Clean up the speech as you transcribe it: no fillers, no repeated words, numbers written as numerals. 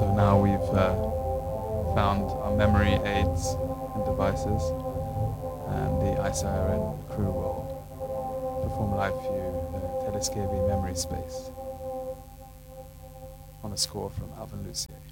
So now we've found our memory aids and devices, and the ISIRN crew will perform live for you the Teleskevi memory space on a score from Alvin Lucier.